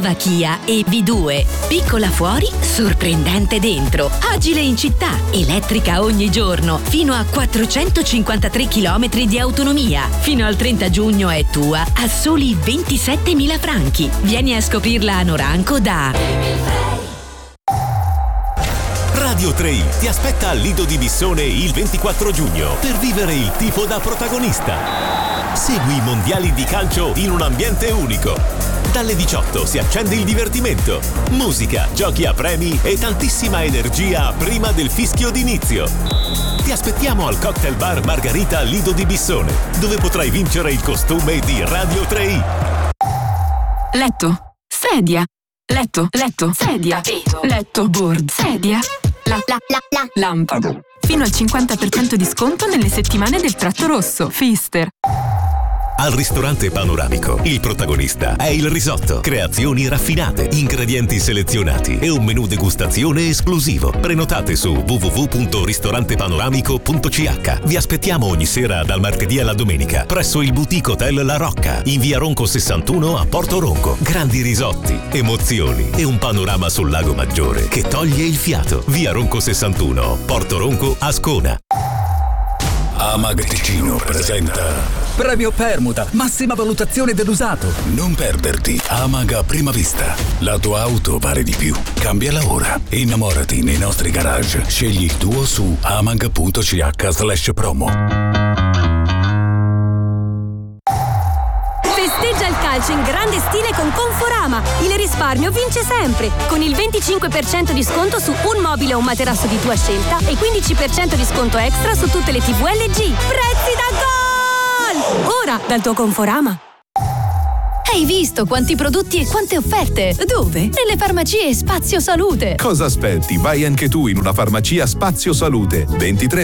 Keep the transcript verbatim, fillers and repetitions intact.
nuova Kia E V due. Piccola fuori, sorprendente dentro. Agile in città, elettrica ogni giorno. Fino a quattrocentocinquantatré chilometri di autonomia. Fino al trenta giugno è tua a soli ventisettemila franchi. Vieni a scoprirla a Noranco da Radio tre i ti aspetta al Lido di Bissone il ventiquattro giugno per vivere il tifo da protagonista. Segui i mondiali di calcio in un ambiente unico. Dalle diciotto si accende il divertimento. Musica, giochi a premi e tantissima energia prima del fischio d'inizio. Ti aspettiamo al Cocktail Bar Margarita Lido di Bissone, dove potrai vincere il costume di Radio tre i. Letto, sedia, letto, letto, sedia, tappeto, letto, board, sedia, la, la, la, la, lampada. Fino al cinquanta per cento di sconto nelle settimane del tratto rosso. Fister. Al ristorante Panoramico, il protagonista è il risotto. Creazioni raffinate, ingredienti selezionati e un menù degustazione esclusivo. Prenotate su w w w punto ristorantepanoramico punto c h. Vi aspettiamo ogni sera dal martedì alla domenica presso il Boutique Hotel La Rocca, in via Ronco sessantuno a Porto Ronco. Grandi risotti, emozioni e un panorama sul lago Maggiore che toglie il fiato. Via Ronco sessantuno, Porto Ronco, Ascona. Amag Ticino presenta Premio Permuta, massima valutazione dell'usato. Non perderti Amag a prima vista. La tua auto vale di più. Cambiala ora. Innamorati nei nostri garage. Scegli il tuo su amag punto c h slash promo. Festeggia il calcio in grande stile con Conforama. Il risparmio vince sempre. Con il venticinque per cento di sconto su un mobile o un materasso di tua scelta e quindici per cento di sconto extra su tutte le tivù L G. Prezzi da gol! Ora dal tuo Conforama. Hai visto quanti prodotti e quante offerte? Dove? Nelle farmacie Spazio Salute. Cosa aspetti? Vai anche tu in una farmacia Spazio Salute. ventitré